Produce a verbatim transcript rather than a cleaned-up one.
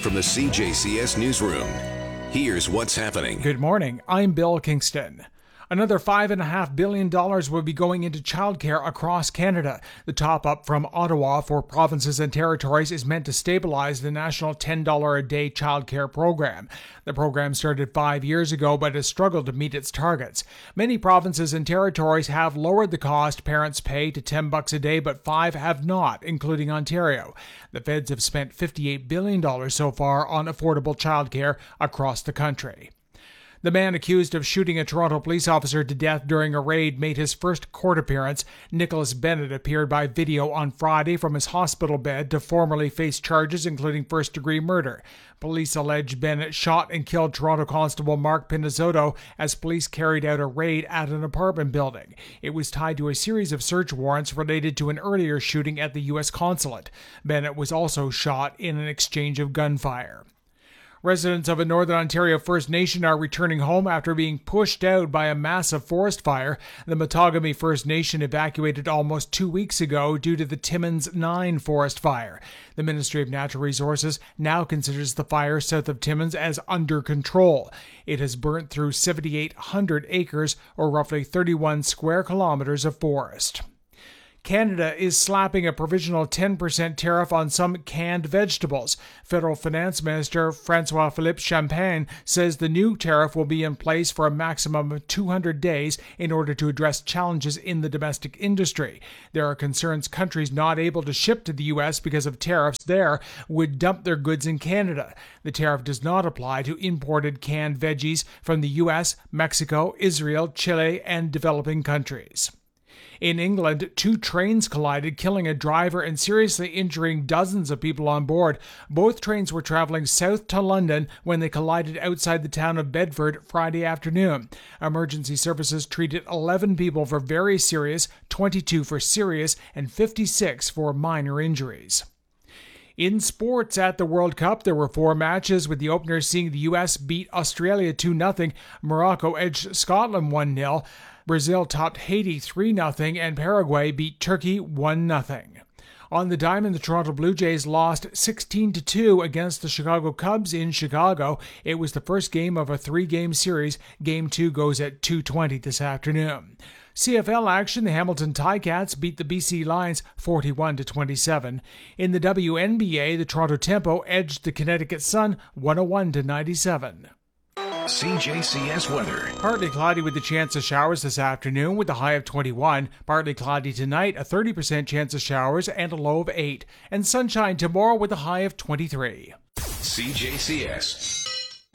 from the C J C S Newsroom. Here's what's happening. Good morning. I'm Bill Kingston. Another five point five billion dollars will be going into childcare across Canada. The top-up from Ottawa for provinces and territories is meant to stabilize the national ten dollars a day childcare program. The program started five years ago but has struggled to meet its targets. Many provinces and territories have lowered the cost parents pay to ten bucks a day, but five have not, including Ontario. The feds have spent fifty-eight billion dollars so far on affordable childcare across the country. The man accused of shooting a Toronto police officer to death during a raid made his first court appearance. Nicholas Bennett appeared by video on Friday from his hospital bed to formally face charges including first-degree murder. Police allege Bennett shot and killed Toronto Constable Mark Pinizzotto as police carried out a raid at an apartment building. It was tied to a series of search warrants related to an earlier shooting at the U S consulate. Bennett was also shot in an exchange of gunfire. Residents of a Northern Ontario First Nation are returning home after being pushed out by a massive forest fire. The Matagami First Nation evacuated almost two weeks ago due to the Timmins nine forest fire. The Ministry of Natural Resources now considers the fire south of Timmins as under control. It has burnt through seven thousand eight hundred acres, or roughly thirty-one square kilometers of forest. Canada is slapping a provisional ten percent tariff on some canned vegetables. Federal Finance Minister François-Philippe Champagne says the new tariff will be in place for a maximum of two hundred days in order to address challenges in the domestic industry. There are concerns countries not able to ship to the U S because of tariffs there would dump their goods in Canada. The tariff does not apply to imported canned veggies from the U S, Mexico, Israel, Chile, and developing countries. In England, two trains collided, killing a driver and seriously injuring dozens of people on board. Both trains were traveling south to London when they collided outside the town of Bedford Friday afternoon. Emergency services treated eleven people for very serious, twenty-two for serious, and fifty-six for minor injuries. In sports at the World Cup, there were four matches, with the opener seeing the U S beat Australia two nothing, Morocco edged Scotland one nil, Brazil topped Haiti three nothing, and Paraguay beat Turkey one nothing. On the diamond, the Toronto Blue Jays lost sixteen to two against the Chicago Cubs in Chicago. It was the first game of a three-game series. Game two goes at two twenty this afternoon. C F L action, the Hamilton Ticats beat the B C Lions forty-one to twenty-seven. In the W N B A, the Toronto Tempo edged the Connecticut Sun one oh one to ninety-seven. C J C S weather. Partly cloudy with a chance of showers this afternoon with a high of twenty-one. Partly cloudy tonight, a thirty percent chance of showers and a low of eight. And sunshine tomorrow with a high of twenty-three. C J C S